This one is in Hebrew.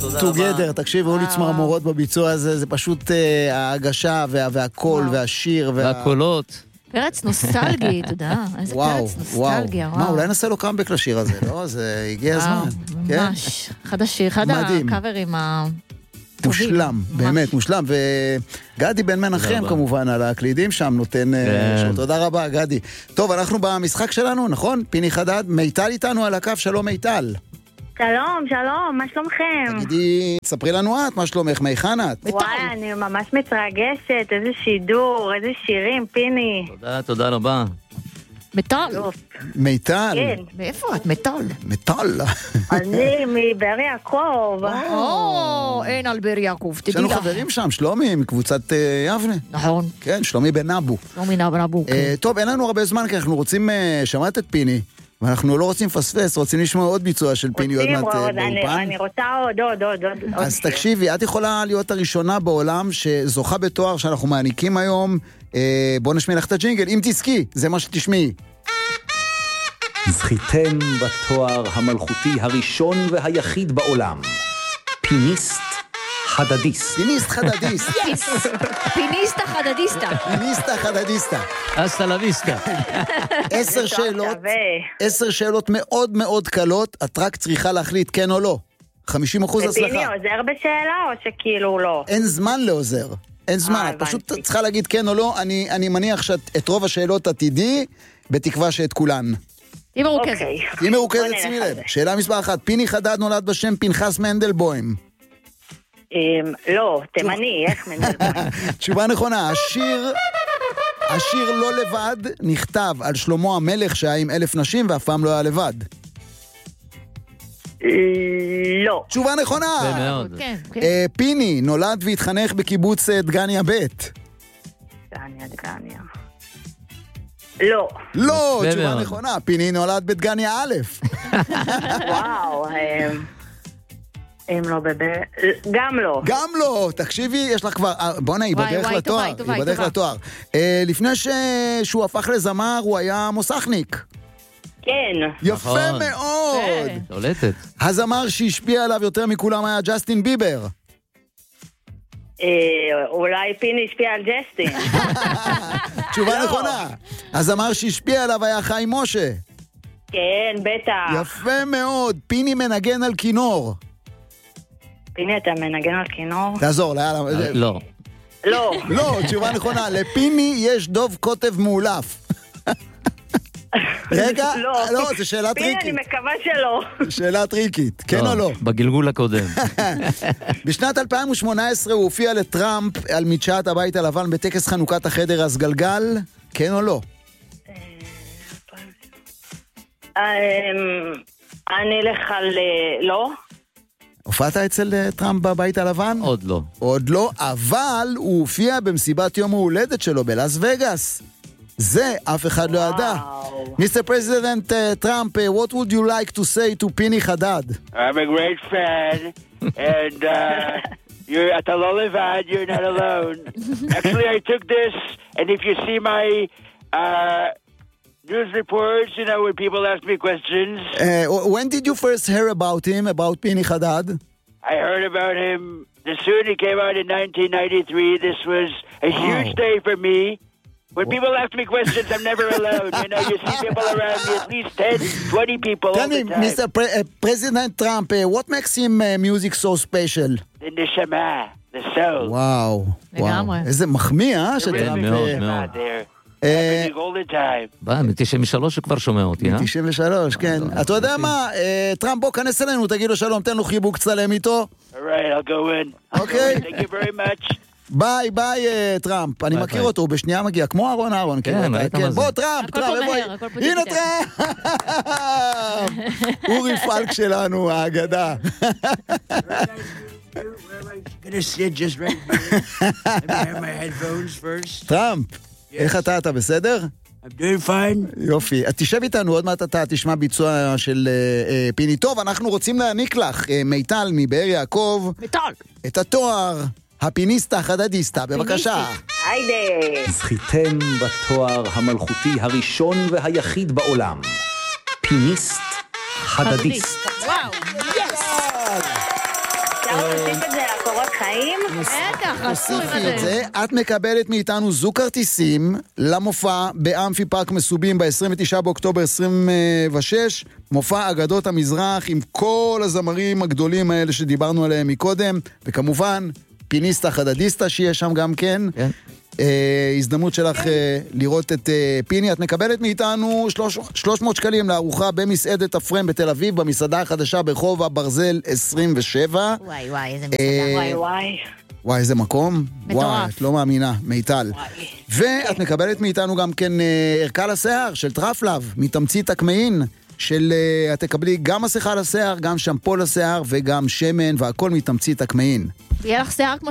together, תקשיבו לי צמרמורות בביצוע הזה, זה פשוט ההגשה והקול והשיר והקולות. פרץ נוסטלגי, אתה יודע, איזה פרץ נוסטלגיה. מה, אולי נעשה לו קאמבק לשיר הזה, לא? זה הגיע הזמן. ממש, אחד הקאברים מושלם, באמת מושלם, וגדי בן מנחם כמובן על הקלידים שם נותן שם, תודה רבה גדי. טוב, אנחנו במשחק שלנו, נכון? פיני חדד, מיטל איתנו על הקו, שלום מיטל. שלום, שלום, מה שלומכם? תגידי, ספרי לנו את, מה שלומך, מהיכן את? וואי, אני ממש מתרגשת, איזה שידור, איזה שירים, פיני. תודה רבה. מיטל. מיטל? כן. מאיפה את? מיטל. מיטל. אני מבאר יעקב. אין על באר יעקב, יש לנו חברים שם, שלומי, מקבוצת יבנה. נכון. כן, שלומי בן נבו. שלומי נבו, כן. טוב, אין לנו הרבה זמן, כי אנחנו רוצים, שמעת את פיני, ואנחנו לא רוצים פספס, רוצים לשמוע עוד ביצוע של פיני עוד מעט באולפן. אני רוצה עוד. אז תקשיבי, את יכולה להיות הראשונה בעולם שזוכה בתואר שאנחנו מעניקים היום. בוא נשמיע לך את הג'ינגל, אם תזכי, זה מה שתשמעי. זכיתם בתואר המלכותי הראשון והיחיד בעולם, פיניסט חדדיסט. פיניסט חדדיסט. פיניסטה חדדיסטה. פיניסטה חדדיסטה. אסטה לויסטה. 10 שאלות מאוד מאוד קלות, את רק צריכה להחליט כן או לא. 50% הצלחה. ופיני עוזר בשאלה או שכאילו לא? אין זמן לעוזר. אין זמן, את פשוט צריכה להגיד כן או לא. אני מניח שאת רוב השאלות עתידי, בתקווה שאת כולן. היא מרוכזת. היא מרוכזת, שימי לב. שאלה מספר 1, פיני חדד נולד בשם פנחס מנדלבוים. לא, תימני, איך מנדלבוים? תשובה נכונה, השיר לא לבד נכתב על שלמה המלך שהיה עם 1,000 נשים ואף פעם לא היה לבד. לא. תשובה נכונה. פיני נולד והתחנך בקיבוץ דגניה ב'. דגניה. לא. לא, תשובה נכונה. פיני נולד בדגניה א'. וואו, הם לא גם לא. גם לא, תקשיבי, יש לך כבר, בוא נהי, בדרך לתואר. היא בדרך לתואר. לפני שהוא הפך לזמר, הוא היה מוסכניק. כן. יפה מאוד. שולטת. הזמר שהשפיע עליו יותר מכולם היה ג'סטין ביבר. אולי פיני השפיע על ג'סטין. תשובה נכונה. הזמר שהשפיע עליו היה חיים משה. כן, בטח. יפה מאוד. פיני מנגן על כינור. פיני, אתה מנגן על כינור? תעזור, לא. לא. לא, תשובה נכונה. לפיני יש דוב קוטב מאולף. רגע, לא, זו שאלה טריקית. פיני, אני מקווה שלא. שאלה טריקית, כן או לא? בגלגול הקודם. בשנת 2018 הוא הופיע לטראמפ על מדשאת הבית הלבן בטקס חנוכת החדר הסגלגל, כן או לא? אני אלך על לא. הופעת אצל טראמפ בבית הלבן? עוד לא. עוד לא, אבל הוא הופיע במסיבת יום ההולדת שלו בלאס וגאס. זה אף אחד לא ידע. Mr. President Trump, what would you like to say to Pini Haddad? I'm a great fan, and you're at the Lollivad, you're not alone. Actually, I took this, and if you see my news reports, you know, when people ask me questions. When did you first hear about him, about Pini Haddad? I heard about him the soon he came out in 1993. This was a huge day for me. When people ask me questions, I'm never alone. You know, you see people around me, at least 10, 20 people all the time. Mr. President Trump, what makes him music so special? The neshama, the soul. וואו, וואו. איזה מחמיא, שטראמפ... מאוד, מאוד. all the time. מ-93 הוא כבר שומע אותי, מ-93, כן. אתה יודע מה? טראמפ, בוא, כנס אלינו, תגיד לו שלום, תן לו חיבוק, צלם איתו. All right, I'll go in. אוקיי. Thank you very much. ביי, ביי, טראמפ. אני מכיר אותו, הוא בשנייה מגיע, כמו אהרון. כן, בוא, טראמפ, הנה טראמפ. אורי פלק שלנו, האגדה. טראמפ, איך אתה בסדר? I'm doing fine. יופי, תשב איתנו, עוד מעט אתה תשמע ביצוע של פיני. טוב, אנחנו רוצים להעניק לך, מיטל מבאר יעקב, את התואר הפיניסטה החדדיסטה, בבקשה. היידה. זכיתם בתואר המלכותי הראשון והיחיד בעולם, פיניסט חדדיסט. וואו, יס. להוסיף את זה לקורות חיים? בטח, רצוי תוסיפי את זה. את מקבלת מאיתנו זוג כרטיסים למופע באמפי פארק מסובים ב-29 באוקטובר 26, מופע אגדות המזרח עם כל הזמרים הגדולים האלה שדיברנו עליהם מקודם, וכמובן פיניסטה חדדיסטה שיהיה שם גם כן. הזדמנות שלך לראות את פיני. את מקבלת מאיתנו 300 שקלים לארוחה במסעדת הפרם בתל אביב, במסעדה החדשה ברחוב הברזל 27. וואי, איזה מסעדה. וואי, איזה מקום. מטורף. וואי, את לא מאמינה, מיטל. ואת מקבלת מאיתנו גם כן ערכה לשיער של טרפלב, מתמצית הקמעין, של את תקבלי גם מסכה לשיער, גם שמפו לשיער וגם שמן, והכל מתמצית הקמעין. יהיה לך שיער כמו